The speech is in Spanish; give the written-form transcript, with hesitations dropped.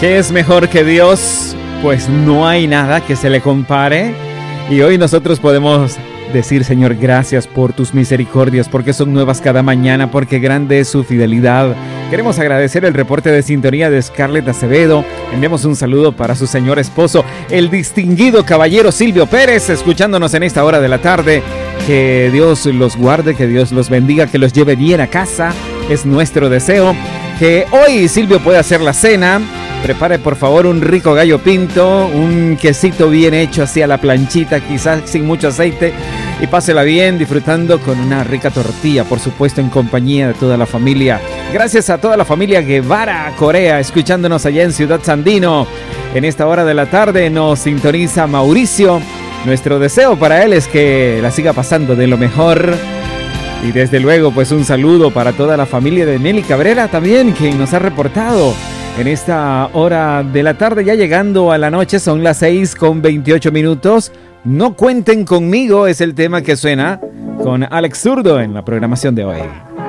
¿Qué es mejor que Dios? Pues no hay nada que se le compare. Y hoy nosotros podemos decir, Señor, gracias por tus misericordias, porque son nuevas cada mañana, porque grande es su fidelidad. Queremos agradecer el reporte de sintonía de Scarlett Acevedo. Enviamos un saludo para su señor esposo, el distinguido caballero Silvio Pérez, escuchándonos en esta hora de la tarde. Que Dios los guarde, que Dios los bendiga, que los lleve bien a casa. Es nuestro deseo. Que hoy Silvio pueda hacer la cena. Prepare por favor un rico gallo pinto, un quesito bien hecho así a la planchita, quizás sin mucho aceite, y pásela bien disfrutando con una rica tortilla, por supuesto en compañía de toda la familia. Gracias a toda la familia Guevara Corea, escuchándonos allá en Ciudad Sandino. En esta hora de la tarde nos sintoniza Mauricio. Nuestro deseo para él es que la siga pasando de lo mejor. Y desde luego pues un saludo para toda la familia de Nelly Cabrera también, quien nos ha reportado en esta hora de la tarde, ya llegando a la noche. Son las 6:28. No cuenten conmigo es el tema que suena con Alex Zurdo en la programación de hoy.